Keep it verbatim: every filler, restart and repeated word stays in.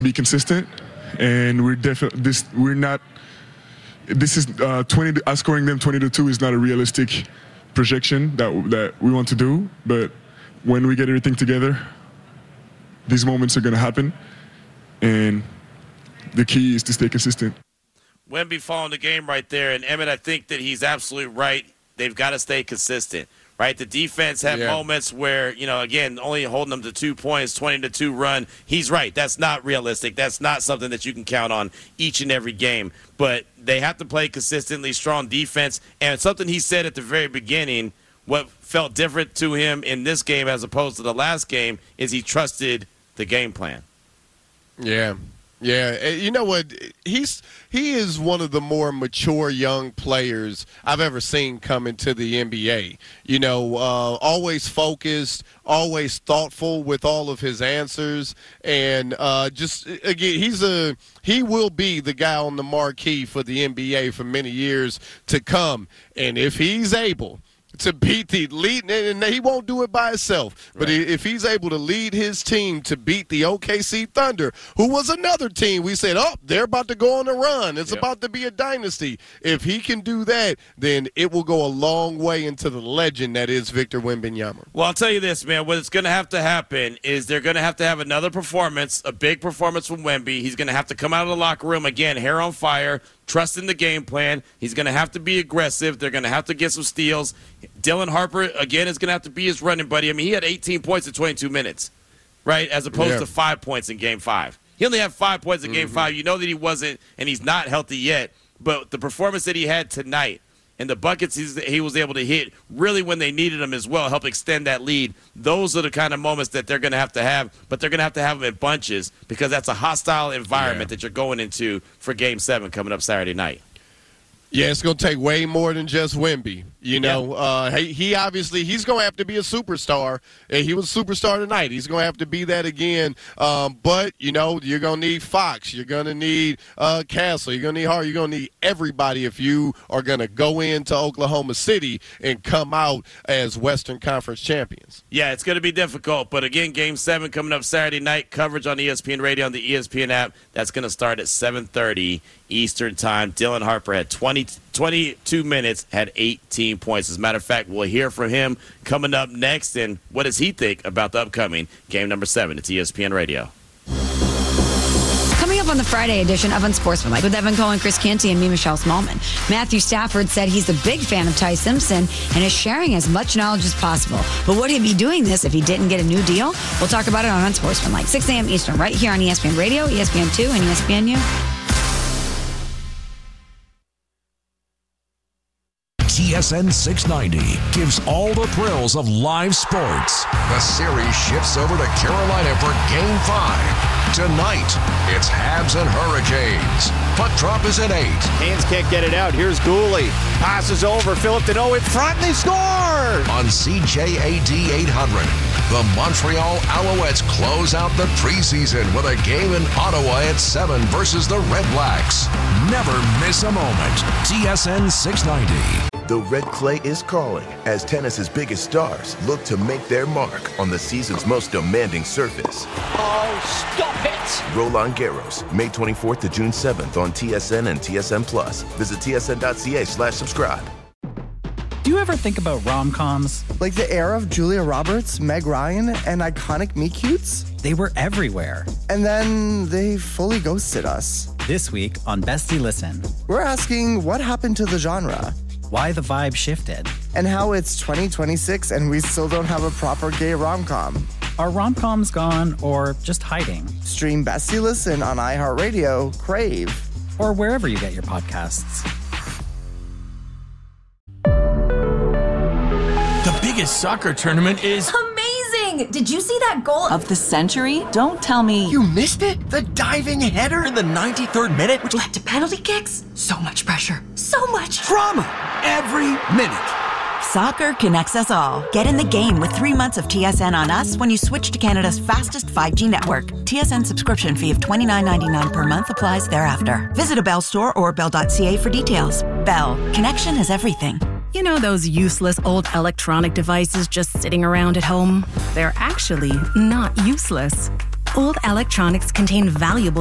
Be consistent, and we're definitely this. We're not. This is uh, twenty. Us scoring them twenty to two is not a realistic projection that that we want to do. But when we get everything together, these moments are going to happen, and the key is to stay consistent. Wemby following the game right there, and Emmett, I think that he's absolutely right. They've got to stay consistent, right? The defense had yeah. moments where, you know, again, only holding them to two points, twenty to two run. He's right. That's not realistic. That's not something that you can count on each and every game. But they have to play consistently, strong defense. And something he said at the very beginning, what felt different to him in this game as opposed to the last game, is he trusted the game plan. Yeah. Yeah, you know what? He's he is one of the more mature young players I've ever seen come into the N B A. You know, uh, always focused, always thoughtful with all of his answers, and uh, just again, he's a he will be the guy on the marquee for the N B A for many years to come. And if he's able to beat the lead, and he won't do it by himself, but right. if he's able to lead his team to beat the O K C Thunder, who was another team we said, oh, they're about to go on a run. It's yep. about to be a dynasty. If he can do that, then it will go a long way into the legend that is Victor Wembanyama. Well, I'll tell you this, man. What's going to have to happen is they're going to have to have another performance, a big performance from Wemby. He's going to have to come out of the locker room, again, hair on fire, trusting the game plan. He's going to have to be aggressive. They're going to have to get some steals. Dylan Harper, again, is going to have to be his running buddy. I mean, he had eighteen points in twenty-two minutes, right, as opposed yeah. to five points in Game five. He only had five points in mm-hmm. Game five. You know that he wasn't, and he's not healthy yet, but the performance that he had tonight and the buckets he was able to hit really when they needed him as well, help extend that lead. Those are the kind of moments that they're going to have to have, but they're going to have to have them in bunches because that's a hostile environment yeah. that you're going into for Game seven coming up Saturday night. Yeah, it's going to take way more than just Wemby. You know, yeah. uh, he, he obviously, he's going to have to be a superstar. And he was a superstar tonight. He's going to have to be that again. Um, but, you know, you're going to need Fox. You're going to need uh, Castle. You're going to need Hart. You're going to need everybody if you are going to go into Oklahoma City and come out as Western Conference champions. Yeah, it's going to be difficult. But, again, Game seven coming up Saturday night. Coverage on E S P N Radio on the E S P N app. That's going to start at seven thirty Eastern Time. Dylan Harper had twenty, twenty-two minutes, had eighteen points. As a matter of fact, we'll hear from him coming up next. And what does he think about the upcoming game number seven? It's E S P N Radio. Coming up on the Friday edition of Unsportsmanlike with Evan Cohen, Chris Canty, and me, Michelle Smallman. Matthew Stafford said he's a big fan of Ty Simpson and is sharing as much knowledge as possible. But would he be doing this if he didn't get a new deal? We'll talk about it on Unsportsmanlike, six a.m. Eastern, right here on E S P N Radio, E S P N two, and E S P N U. T S N six ninety gives all the thrills of live sports. The series shifts over to Carolina for Game five. Tonight, it's Habs and Hurricanes. Puck drop is at eight. Canes can't get it out. Here's Gooley. Passes over. Philip Deneau in front, and they score! On C J A D eight hundred, the Montreal Alouettes close out the preseason with a game in Ottawa at seven versus the Red Blacks. Never miss a moment. T S N six ninety. The red clay is calling as tennis's biggest stars look to make their mark on the season's most demanding surface. Oh, stop it! Roland Garros, May twenty-fourth to June seventh on T S N and T S N Plus. Visit tsn.ca slash subscribe. Do you ever think about rom-coms? Like the era of Julia Roberts, Meg Ryan, and iconic meet-cutes? They were everywhere. And then they fully ghosted us. This week on Bestie Listen, we're asking what happened to the genre? Why the vibe shifted? And how it's twenty twenty-six and we still don't have a proper gay rom-com. Are rom-coms gone or just hiding? Stream Bestie Listen on iHeartRadio, Crave, or wherever you get your podcasts. The biggest soccer tournament is amazing! Did you see that goal of the century? Don't tell me you missed it. The diving header in the ninety-third minute, which led to penalty kicks. So much pressure, so much drama every minute. Soccer connects us all. Get in the game with three months of T S N on us when you switch to Canada's fastest five G network. T S N subscription fee of twenty-nine ninety-nine per month applies thereafter. Visit a Bell store or bell dot c a for details. Bell. Connection is everything. You know those useless old electronic devices just sitting around at home? They're actually not useless. Old electronics contain valuable